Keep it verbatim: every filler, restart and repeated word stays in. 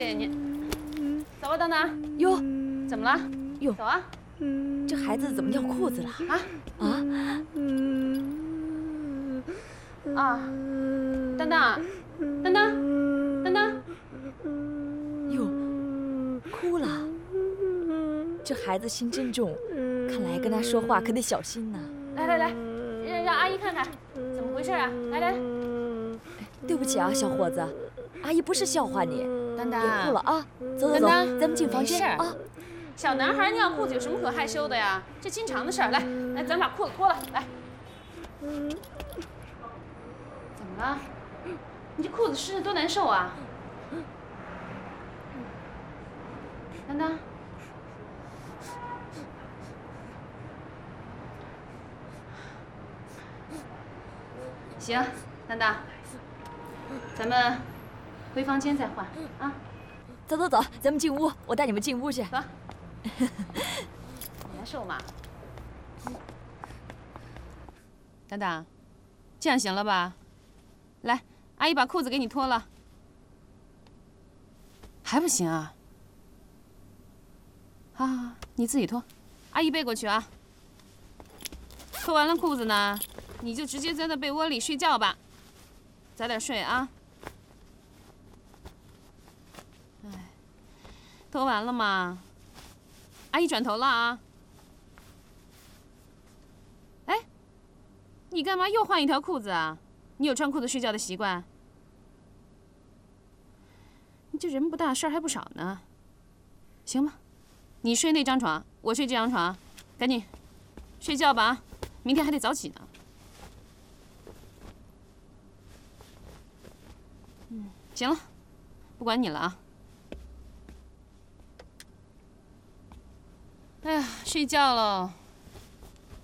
你走吧，等等。 哟， 怎么了？ 哟， 走啊！ 这孩子怎么尿裤子了？ 啊啊！ 啊！等等，等等，等等！ 哟，哭了。这孩子心真重，看来跟他说话可得小心呐。 来来来，让让阿姨看看，怎么回事啊？来来。 对不起啊，小伙子，阿姨不是笑话你。 丹丹， 别哭了啊，走走走，咱们进房间啊。 小男孩尿裤子有什么可害羞的呀？这经常的事儿。来来，咱把裤子脱了。来。怎么了？你这裤子湿的多难受啊！丹丹。行，丹丹，咱们回房间再换啊。 走走走，咱们进屋，我带你们进屋去。 走。难受吗？丹丹，这样行了吧？来，阿姨把裤子给你脱了。还不行啊？好好好，你自己脱，阿姨背过去啊。脱完了裤子呢，你就直接钻到被窝里睡觉吧，早点睡啊。哎，脱完了吗？阿姨转头了啊。哎，你干嘛又换一条裤子啊？你有穿裤子睡觉的习惯？你这人不大，事儿还不少呢。行吧，你睡那张床，我睡这张床，赶紧睡觉吧啊，明天还得早起呢。嗯，行了，不管你了啊。哎呀，睡觉喽。